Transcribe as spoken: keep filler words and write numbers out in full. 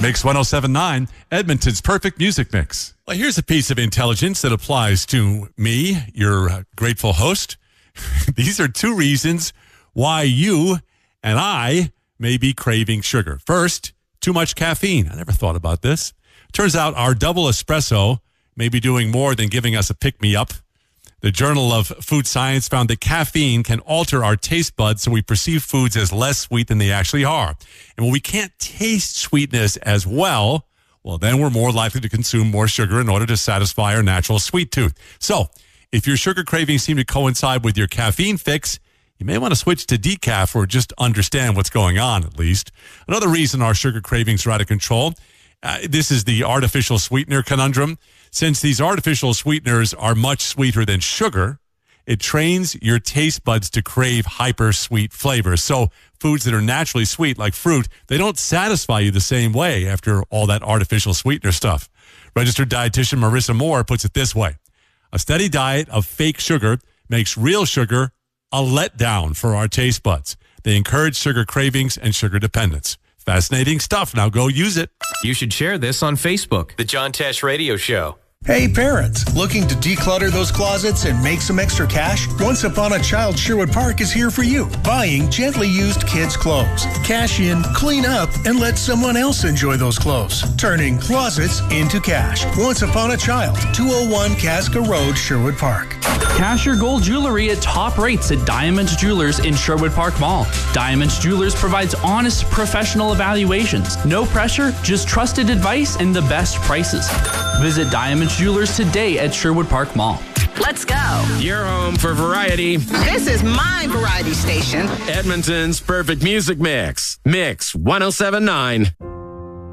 Mix one oh seven point nine, Edmonton's perfect music mix. Well, here's a piece of intelligence that applies to me, your grateful host. These are two reasons why you and I may be craving sugar. First, too much caffeine. I never thought about this. Turns out our double espresso may be doing more than giving us a pick-me-up. The Journal of Food Science found that caffeine can alter our taste buds so we perceive foods as less sweet than they actually are. And when we can't taste sweetness as well, well, then we're more likely to consume more sugar in order to satisfy our natural sweet tooth. So if your sugar cravings seem to coincide with your caffeine fix, you may want to switch to decaf or just understand what's going on at least. Another reason our sugar cravings are out of control, uh, this is the artificial sweetener conundrum. Since these artificial sweeteners are much sweeter than sugar, it trains your taste buds to crave hyper sweet flavors. So foods that are naturally sweet, like fruit, they don't satisfy you the same way after all that artificial sweetener stuff. Registered dietitian Marissa Moore puts it this way. A steady diet of fake sugar makes real sugar a letdown for our taste buds. They encourage sugar cravings and sugar dependence. Fascinating stuff. Now go use it. You should share this on Facebook. The John Tesh Radio Show. Hey parents, looking to declutter those closets and make some extra cash? Once Upon a Child Sherwood Park is here for you. Buying gently used kids' clothes. Cash in, clean up, and let someone else enjoy those clothes. Turning closets into cash. Once Upon a Child, two oh one Casca Road, Sherwood Park. Cash your gold jewelry at top rates at Diamonds Jewelers in Sherwood Park Mall. Diamonds Jewelers provides honest, professional evaluations. No pressure, just trusted advice and the best prices. Visit Diamonds Jewelers today at Sherwood Park Mall. Let's go. Your home for variety. This is my variety station. Edmonton's perfect music mix. Mix one oh seven point nine.